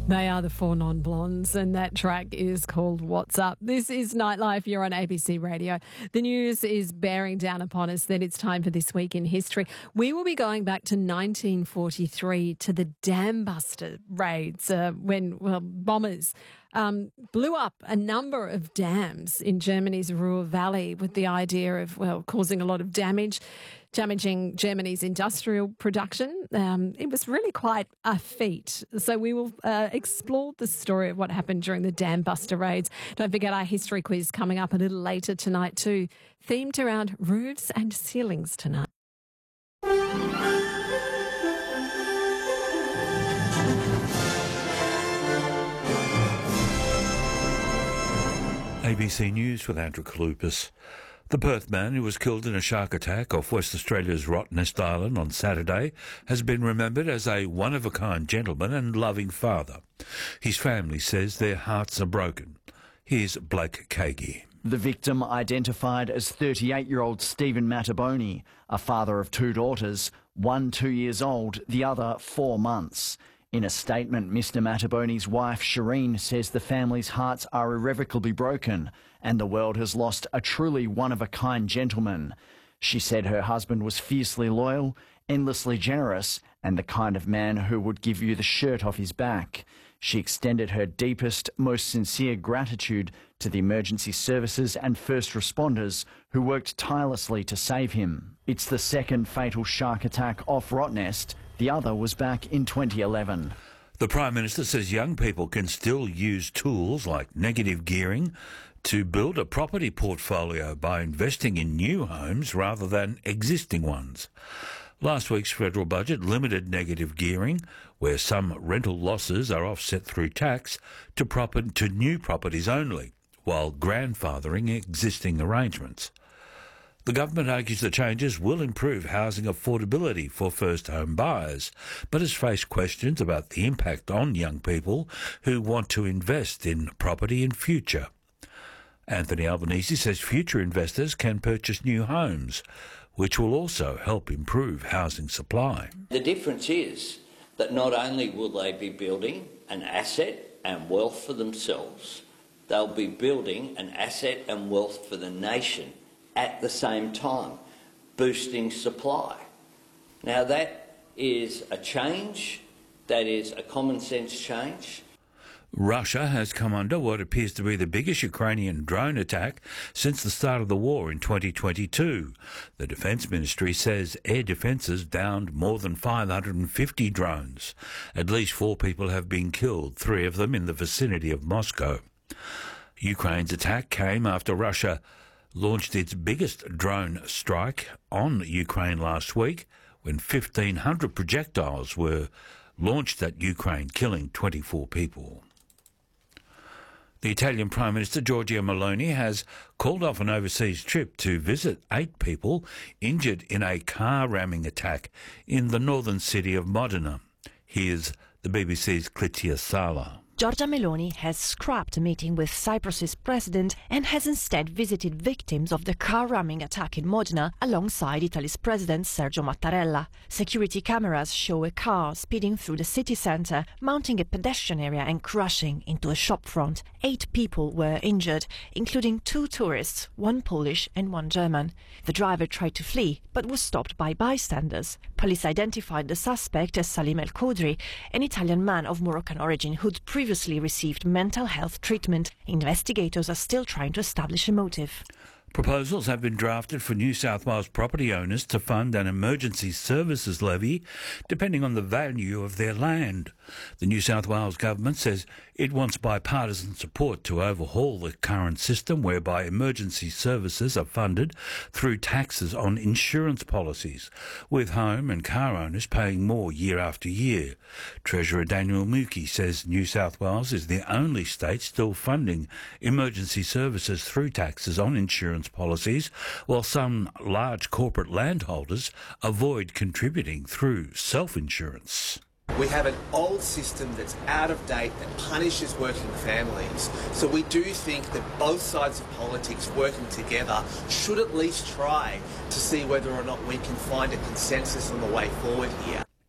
They are the Four Non-Blondes, and that track is called What's Up. This is Nightlife. You're on ABC Radio. The news is bearing down upon us that it's time for This Week in History. We will be going back to 1943 to the Dam Buster raids when bombers blew up a number of dams in Germany's Ruhr Valley with the idea of, causing a lot of damaging Germany's industrial production. It was really quite a feat. So we will explore the story of what happened during the Dam Buster raids. Don't forget our history quiz coming up a little later tonight too, themed around roofs and ceilings tonight. ABC News with Andrew Kalupas. The Perth man who was killed in a shark attack off West Australia's Rottnest Island on Saturday has been remembered as a one-of-a-kind gentleman and loving father. His family says their hearts are broken. Here's Blake Kagi. The victim, identified as 38-year-old Stephen Mattaboni, a father of two daughters, one 2 years old, the other 4 months. In a statement, Mr. Mattaboni's wife, Shireen, says the family's hearts are irrevocably broken and the world has lost a truly one-of-a-kind gentleman. She said her husband was fiercely loyal, endlessly generous, and the kind of man who would give you the shirt off his back. She extended her deepest, most sincere gratitude to the emergency services and first responders who worked tirelessly to save him. It's the second fatal shark attack off Rottnest. The other was back in 2011. The Prime Minister says young people can still use tools like negative gearing to build a property portfolio by investing in new homes rather than existing ones. Last week's federal budget limited negative gearing, where some rental losses are offset through tax, to new properties only, while grandfathering existing arrangements. The government argues the changes will improve housing affordability for first-home buyers, but has faced questions about the impact on young people who want to invest in property in future. Anthony Albanese says future investors can purchase new homes, which will also help improve housing supply. The difference is that not only will they be building an asset and wealth for themselves, they'll be building an asset and wealth for the nation at the same time, boosting supply. Now that is a change, that is a common sense change. Russia has come under what appears to be the biggest Ukrainian drone attack since the start of the war in 2022. The Defence Ministry says air defences downed more than 550 drones. At least 4 people have been killed, 3 of them in the vicinity of Moscow. Ukraine's attack came after Russia launched its biggest drone strike on Ukraine last week when 1,500 projectiles were launched at Ukraine, killing 24 people. The Italian Prime Minister Giorgia Meloni has called off an overseas trip to visit 8 people injured in a car ramming attack in the northern city of Modena. Here's the BBC's Clitia Sala. Giorgia Meloni has scrapped a meeting with Cyprus's president and has instead visited victims of the car ramming attack in Modena alongside Italy's president Sergio Mattarella. Security cameras show a car speeding through the city centre, mounting a pedestrian area and crashing into a shop front. 8 people were injured, including 2 tourists, 1 Polish and 1 German. The driver tried to flee, but was stopped by bystanders. Police identified the suspect as Salim El Khoudry, an Italian man of Moroccan origin who'd previously received mental health treatment. Investigators are still trying to establish a motive. Proposals have been drafted for New South Wales property owners to fund an emergency services levy depending on the value of their land. The New South Wales government says it wants bipartisan support to overhaul the current system whereby emergency services are funded through taxes on insurance policies, with home and car owners paying more year after year. Treasurer Daniel Mookie says New South Wales is the only state still funding emergency services through taxes on insurance policies, while some large corporate landholders avoid contributing through self-insurance. We have an old system that's out of date that punishes working families. So we do think that both sides of politics working together should at least try to see whether or not we can find a consensus on the way forward here.